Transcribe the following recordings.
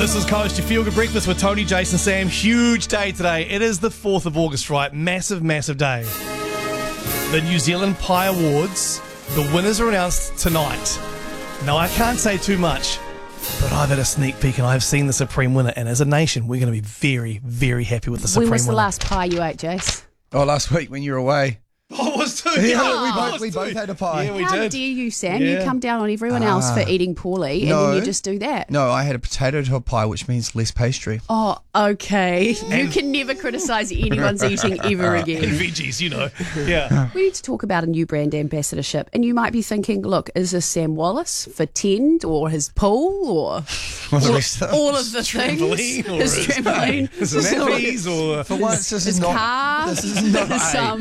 This is Coast, your feel-good breakfast with Tony, Jason, Sam. Huge day today. It is the 4th of August, right? Massive, massive day. The New Zealand Pie Awards, the winners are announced tonight. Now, I can't say too much, but I've had a sneak peek and I've seen the Supreme winner. And as a nation, we're going to be very, very happy with the Supreme winner. When was the last pie you ate, Jace? Oh, last week when you were away. Oh, it was too. We both had a pie. Yeah, we How did. dare you, Sam? Yeah. You come down on everyone else for eating poorly, and then you just do that. No, I had a potato to a pie, which means less pastry. Oh, okay. You can never criticise anyone's eating ever And again. veggies, you know. Yeah. We need to talk about a new brand ambassadorship, and you might be thinking, look, is this Sam Wallace for Tend or his pool or the rest of all of the Trampoline things? or His trampoline, His nappies or... For once, this his is not. car, This is not.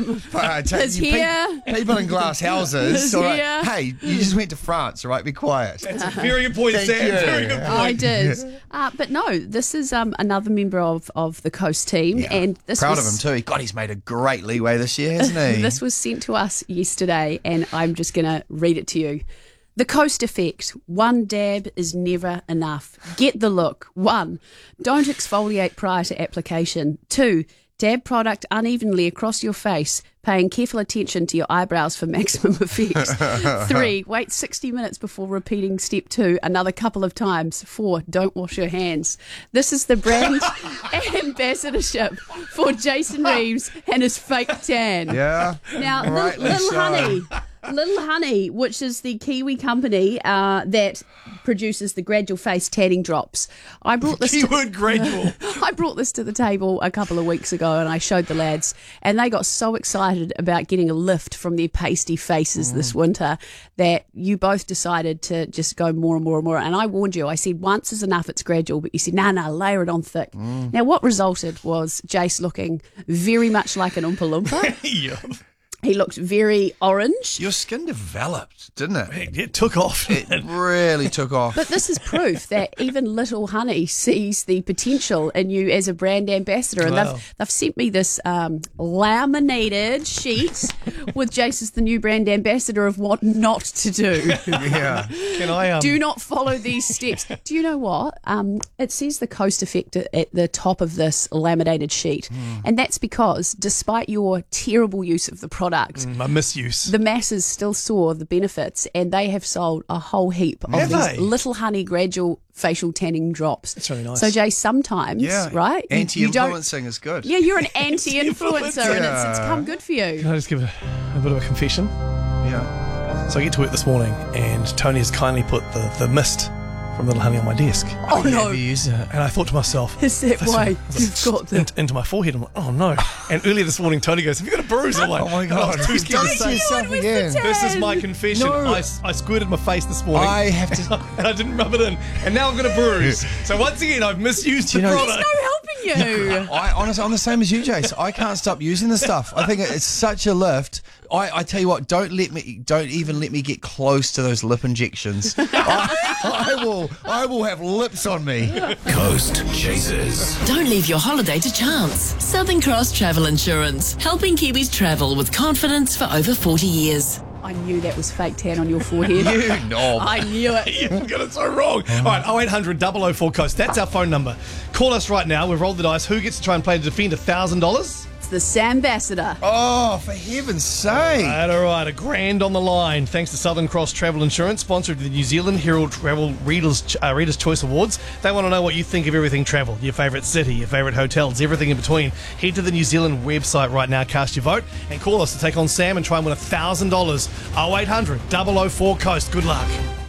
his hair. People in glass houses. His all right, hair. hey, you just went to France, all right? Be quiet. That's a very good point, Thank Sam. you. Very good point. I did. But no, this is another member of the Coast team. And this Proud was, of him too. God, he's made a great leeway this year, hasn't he? This was sent to us yesterday, and I'm just going to read it to you. The Coast Effect. One dab is never enough. Get the look. 1. Don't exfoliate prior to application. 2. Dab product unevenly across your face, paying careful attention to your eyebrows for maximum effect. 3. Wait 60 minutes before repeating step 2 another couple of times. 4. Don't wash your hands. This is the brand ambassadorship for Jason Reeves and his fake tan. Yeah. Now, Rightly Little so. Honey. Little Honey, which is the Kiwi company that produces the gradual face tanning drops. I brought this Keyword gradual. I brought this to the table a couple of weeks ago and I showed the lads and they got so excited about getting a lift from their pasty faces this winter that you both decided to just go more and more and more. And I warned you, I said once is enough, it's gradual, but you said, no, layer it on thick. Now what resulted was Jace looking very much like an Oompa Loompa. Yeah. He looked very orange. Your skin developed, didn't it? It took off. It really took off. But this is proof that even Little Honey sees the potential in you as a brand ambassador. And Wow. they've sent me this laminated sheet with Jace as the new brand ambassador of what not to do. Yeah. Can I... Do not follow these steps. Do you know what? It says the Coast Effect at the top of this laminated sheet. And that's because despite your terrible use of the product, My misuse. the masses still saw the benefits and they have sold a whole heap of Have these they? Little Honey gradual facial tanning drops. That's really nice. So, Jay, sometimes, Yeah. right? you don't- Anti-influencing is good. Yeah, you're an anti-influencer and it's come good for you. Can I just give a bit of a confession? Yeah. So I get to work this morning and Tony has kindly put the mist from Little Honey on my desk. Oh, no. Have you used it? And I thought to myself... Is that that's why right. you've got the... Into my forehead. I'm like, oh no. And earlier this morning, Tony goes, have you got a bruise? I'm like, Oh my "No, I God. was too scared to Don't say. yourself with again. the This is my confession. No. I squirted my face this morning. I have to. and I didn't rub it in. And now I've got a bruise. So once again, I've misused the you know- product. No helping you. I honestly, I'm the same as you, Jace. I can't stop using this stuff. I think it's such a lift. I tell you what, don't even let me get close to those lip injections. I will have lips on me. Coast Chasers. Don't leave your holiday to chance. Southern Cross Travel Insurance, helping Kiwis travel with confidence for over 40 years. I knew that was fake tan on your forehead. You knob. I knew it. You've got it so wrong. All right, 0800 004 Coast. That's our phone number. Call us right now. We've rolled the dice. Who gets to try and play to defend $1,000? It's the Sambassador. Oh, for heaven's sake. All right, $1,000 on the line. Thanks to Southern Cross Travel Insurance, sponsored the New Zealand Herald Travel Readers' Choice Awards. They want to know what you think of everything travel, your favourite city, your favourite hotels, everything in between. Head to the New Zealand website right now, cast your vote, and call us to take on Sam and try and win $1,000. 0800 004 Coast. Good luck.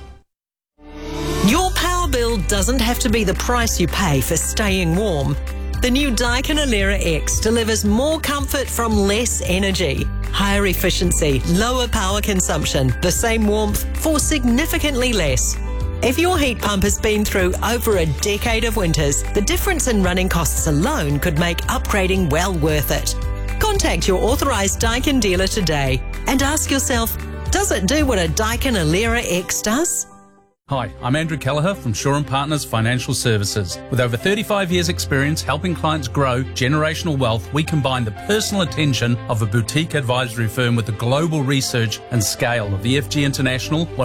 Your power bill doesn't have to be the price you pay for staying warm. The new Daikin Alera X delivers more comfort from less energy, higher efficiency, lower power consumption, the same warmth for significantly less. If your heat pump has been through over a decade of winters, the difference in running costs alone could make upgrading well worth it. Contact your authorised Daikin dealer today and ask yourself, does it do what a Daikin Alera X does? Hi, I'm Andrew Kelleher from Shaw & Partners Financial Services. With over 35 years' experience helping clients grow generational wealth, we combine the personal attention of a boutique advisory firm with the global research and scale of the FG International,